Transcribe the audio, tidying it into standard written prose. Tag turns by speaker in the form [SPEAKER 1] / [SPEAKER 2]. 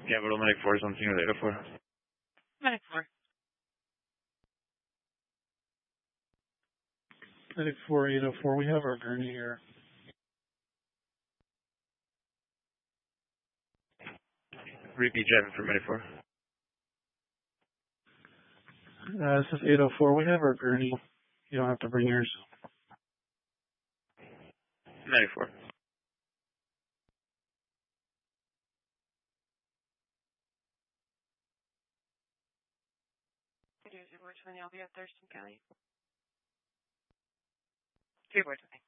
[SPEAKER 1] Capital Medic 4 is on scene with 804.
[SPEAKER 2] Medic 4.
[SPEAKER 3] Medic 4, 804, we have our gurney here.
[SPEAKER 1] Repeat driving for Medic 4.
[SPEAKER 3] This is 804, we have our gurney. You don't have to bring yours.
[SPEAKER 1] Medic 4.
[SPEAKER 2] I'll be at Thurston County. 3 board 20.